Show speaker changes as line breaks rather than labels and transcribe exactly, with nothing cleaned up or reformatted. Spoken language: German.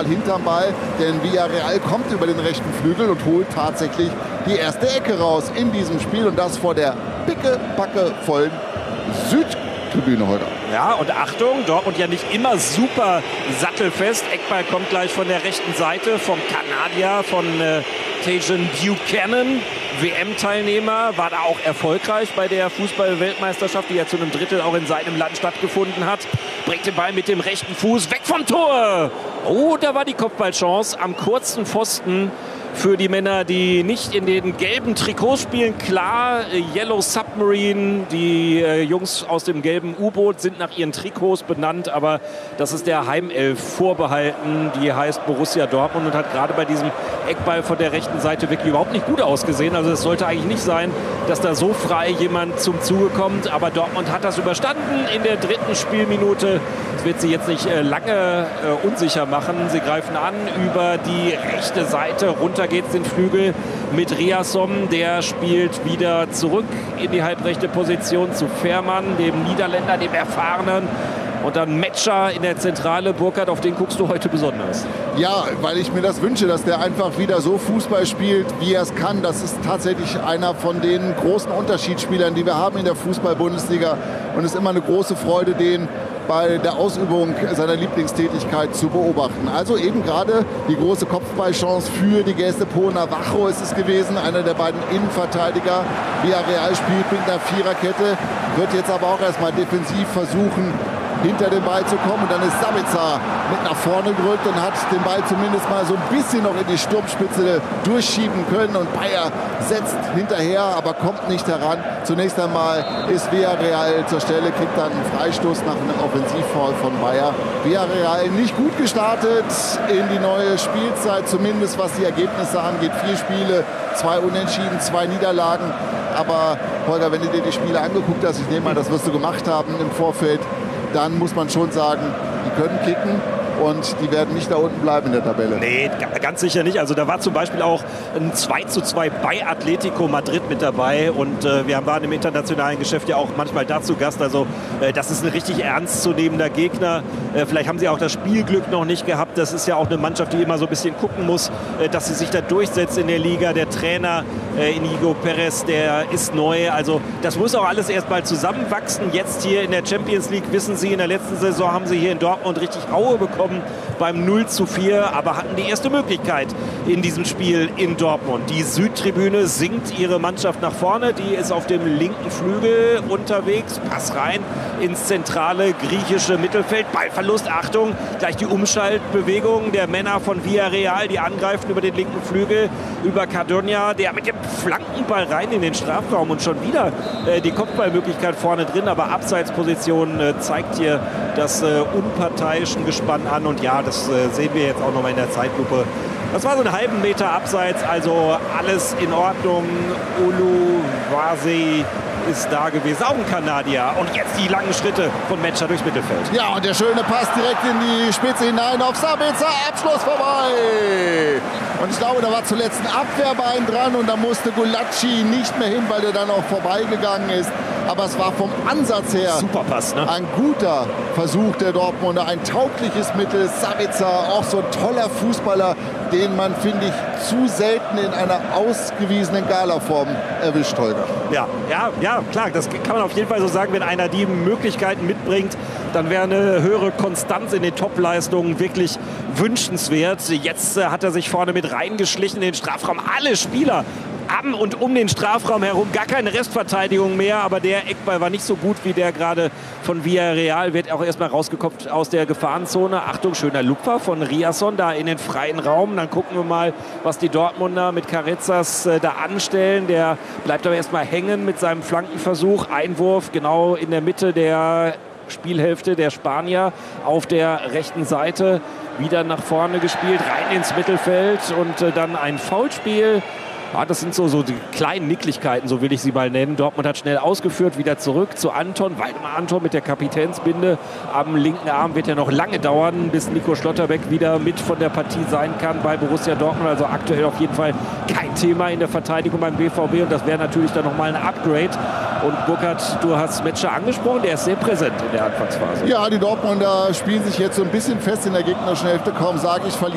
hinterm Ball, denn Villarreal kommt über den rechten Flügel und holt tatsächlich die erste Ecke raus in diesem Spiel und das vor der picke-packe vollen Südtribüne heute.
Ja, und Achtung, Dortmund ja nicht immer super sattelfest. Eckball kommt gleich von der rechten Seite vom Kanadier, von äh, Tajon Buchanan. W M-Teilnehmer, war da auch erfolgreich bei der Fußball-Weltmeisterschaft, die ja zu einem Drittel auch in seinem Land stattgefunden hat. Bringt den Ball mit dem rechten Fuß weg vom Tor. Oh, da war die Kopfballchance am kurzen Pfosten für die Männer, die nicht in den gelben Trikots spielen. Klar, Yellow Submarine, die äh, Jungs aus dem gelben U-Boot sind nach ihren Trikots benannt, aber das ist der Heimelf vorbehalten. Die heißt Borussia Dortmund und hat gerade bei diesem Eckball von der rechten Seite wirklich überhaupt nicht gut ausgesehen. Also es sollte eigentlich nicht sein, dass da so frei jemand zum Zuge kommt, aber Dortmund hat das überstanden in der dritten Spielminute. Das wird sie jetzt nicht äh, lange äh, unsicher machen. Sie greifen an über die rechte Seite, runter geht's den Flügel mit Riasson. Der spielt wieder zurück in die halbrechte Position zu Fährmann, dem Niederländer, dem Erfahrenen. Und dann Metscher in der Zentrale. Burkhard, auf den guckst du heute besonders.
Ja, weil ich mir das wünsche, dass der einfach wieder so Fußball spielt, wie er es kann. Das ist tatsächlich einer von den großen Unterschiedsspielern, die wir haben in der Fußball-Bundesliga. Und es ist immer eine große Freude, den bei der Ausübung seiner Lieblingstätigkeit zu beobachten. Also eben gerade die große Kopfballchance für die Gäste. Navarro ist es gewesen, einer der beiden Innenverteidiger. Villarreal spielt mit einer Viererkette, wird jetzt aber auch erstmal defensiv versuchen, hinter den Ball zu kommen. Und dann ist Sabitzer mit nach vorne gerückt und hat den Ball zumindest mal so ein bisschen noch in die Sturmspitze durchschieben können. Und Bayer setzt hinterher, aber kommt nicht heran. Zunächst einmal ist Villarreal zur Stelle, kriegt dann einen Freistoß nach einem Offensivfoul von Bayer. Villarreal nicht gut gestartet in die neue Spielzeit, zumindest was die Ergebnisse angeht. Vier Spiele, zwei Unentschieden, zwei Niederlagen. Aber Holger, wenn du dir die Spiele angeguckt hast, ich nehme mal, das wirst du gemacht haben im Vorfeld, dann muss man schon sagen, die können kicken und die werden nicht da unten bleiben in der Tabelle.
Nee, ganz sicher nicht. Also da war zum Beispiel auch ein zwei zu zwei bei Atletico Madrid mit dabei und äh, wir waren im internationalen Geschäft ja auch manchmal dazu Gast. Also äh, das ist ein richtig ernstzunehmender Gegner. Äh, vielleicht haben sie auch das Spielglück noch nicht gehabt. Das ist ja auch eine Mannschaft, die immer so ein bisschen gucken muss, äh, dass sie sich da durchsetzt in der Liga. Der Trainer äh, Inigo Perez, der ist neu. Also das muss auch alles erst mal zusammenwachsen. Jetzt hier in der Champions League, wissen Sie, in der letzten Saison haben sie hier in Dortmund richtig Aue bekommen beim null zu vier, aber hatten die erste Möglichkeit in diesem Spiel in Dortmund. Die Südtribüne singt ihre Mannschaft nach vorne, die ist auf dem linken Flügel unterwegs, Pass rein ins zentrale griechische Mittelfeld, Ballverlust, Achtung, gleich die Umschaltbewegung der Männer von Villarreal, die angreifen über den linken Flügel, über Cardona, der mit dem Flankenball rein in den Strafraum und schon wieder äh, die Kopfballmöglichkeit vorne drin, aber Abseitsposition äh, zeigt hier das äh, unparteiischen Gespann an und ja, das äh, sehen wir jetzt auch noch mal in der Zeitlupe. Das war so einen halben Meter abseits, also alles in Ordnung. Oluwase ist da gewesen, auch ein Kanadier. Und jetzt die langen Schritte von Metscher durchs Mittelfeld.
Ja, und der schöne Pass direkt in die Spitze hinein auf Sabitzer. Abschluss vorbei. Und ich glaube, da war zuletzt ein Abwehrbein dran und da musste Gulacsi nicht mehr hin, weil der dann auch vorbeigegangen ist. Aber es war vom Ansatz her
super Pass, ne?
Ein guter Versuch der Dortmunder, ein taugliches Mittel. Sabitzer, auch so ein toller Fußballer, den man, finde ich, zu selten in einer ausgewiesenen Galaform erwischt, Holger.
Ja, ja, ja, klar, das kann man auf jeden Fall so sagen, wenn einer die Möglichkeiten mitbringt, dann wäre eine höhere Konstanz in den Top-Leistungen wirklich wünschenswert. Jetzt äh, hat er sich vorne mit reingeschlichen in den Strafraum. Alle Spieler am und um den Strafraum herum, gar keine Restverteidigung mehr, aber der Eckball war nicht so gut wie der gerade von Villarreal, wird auch erstmal rausgekopft aus der Gefahrenzone. Achtung, schöner Lupfer von Riasson da in den freien Raum. Dann gucken wir mal, was die Dortmunder mit Carezas äh, da anstellen. Der bleibt aber erstmal hängen mit seinem Flankenversuch. Einwurf genau in der Mitte der Spielhälfte der Spanier auf der rechten Seite. Wieder nach vorne gespielt, rein ins Mittelfeld und äh, dann ein Foulspiel. Ja, das sind so, so die kleinen Nicklichkeiten, so will ich sie mal nennen. Dortmund hat schnell ausgeführt, wieder zurück zu Anton. Waldemar Anton mit der Kapitänsbinde am linken Arm. Wird ja noch lange dauern, bis Nico Schlotterbeck wieder mit von der Partie sein kann bei Borussia Dortmund. Also aktuell auf jeden Fall kein Thema in der Verteidigung beim B V B. Und das wäre natürlich dann nochmal ein Upgrade. Und Burkhard, du hast Metscher angesprochen, der ist sehr präsent in der Anfangsphase.
Ja, die Dortmunder spielen sich jetzt so ein bisschen fest in der gegnerischen Hälfte. Kaum sage ich, verlieren